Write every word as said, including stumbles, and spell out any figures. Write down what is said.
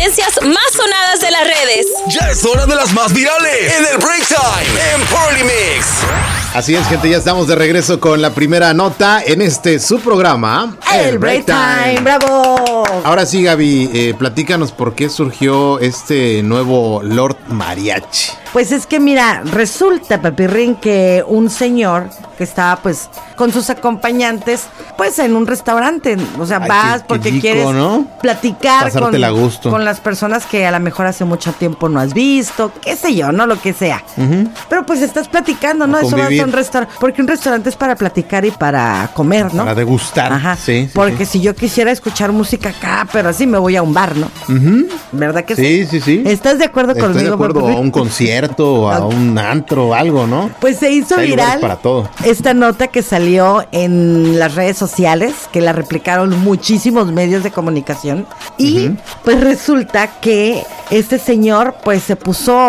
tendencias más sonadas de las redes. Ya es hora de las más virales en el Break Time en Party Mix. Así es, gente, ya estamos de regreso con la primera nota en este su programa, El Break Time. ¡Bravo! Ahora sí, Gaby, eh, platícanos por qué surgió este nuevo Lord Mariachi. Pues es que mira, resulta, Papirrín, que un señor que estaba pues con sus acompañantes, pues en un restaurante, o sea, Ay, vas qué- porque qué rico, quieres ¿no? platicar con, Pasártela a gusto. con las personas que a lo mejor hace mucho tiempo no has visto, qué sé yo, no lo que sea. Uh-huh. Pero pues estás platicando, ¿no? A Eso convivir. vas a un restaurante, porque un restaurante es para platicar y para comer, ¿no? Para degustar. Ajá, Sí, sí, porque sí. si yo quisiera escuchar música acá, pero así me voy a un bar, ¿no? Uh-huh. ¿Verdad que Sí, sí? sí, sí. ¿Estás de acuerdo Estoy conmigo, de acuerdo, Papirrín? a un concierto, a un antro, algo, ¿no? Pues se hizo Hay lugares viral para todo. esta nota que salió en las redes sociales, que la replicaron muchísimos medios de comunicación. Y uh-huh. pues resulta que este señor pues se puso